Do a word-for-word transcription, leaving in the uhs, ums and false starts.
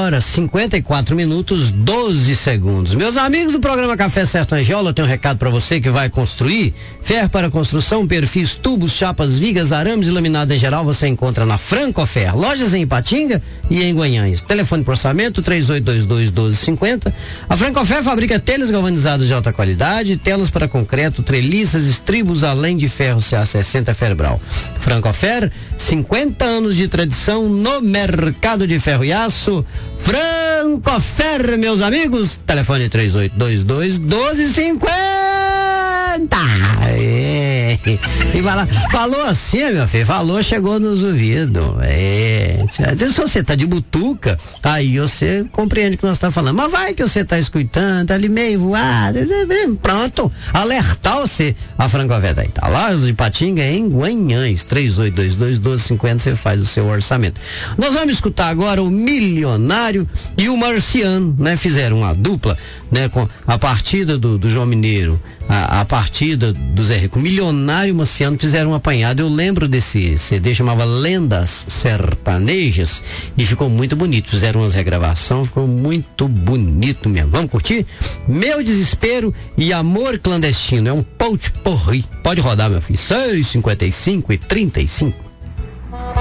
horas, cinquenta e quatro minutos, doze segundos. Meus amigos do programa Café Sertanjola, eu tenho um recado para você que vai construir. Ferro para construção, perfis, tubos, chapas, vigas, arames e laminado em geral, você encontra na Francofer. Lojas em Ipatinga e em Guanhães. Telefone por orçamento três oito dois dois, um dois cinco zero. A Francofer fabrica telhas galvanizadas de alta qualidade, telas para concreto, treliças, estribos, além de ferro C A sessenta Ferbral. Francofer, cinquenta anos de tradição no mercado de ferro e aço. Francofer, meus amigos. Telefone três oito dois dois, um dois cinco zero. É. E fala, falou assim, meu filho, falou, chegou nos ouvidos. É. Se você tá de butuca, aí você compreende o que nós estamos falando. Mas vai que você tá escutando, tá ali meio voado, pronto, alertar você. A Francofer daí tá lá de Patinga, em Guanhães, três oito dois dois, um dois cinco zero, você faz o seu orçamento. Nós vamos escutar agora o Milionário e o Marciano, né? Fizeram uma dupla, né? Com a partida do, do João Mineiro, a, a partida do Zé Rico. Milionário e Marciano fizeram um apanhado. Eu lembro desse C D, chamava Lendas Sertanejas, e ficou muito bonito. Fizeram umas regravações, ficou muito bonito mesmo. Vamos curtir? Meu Desespero e Amor Clandestino. É um pot-pourri. Pode rodar, meu filho. seis, cinquenta e cinco e trinta e cinco.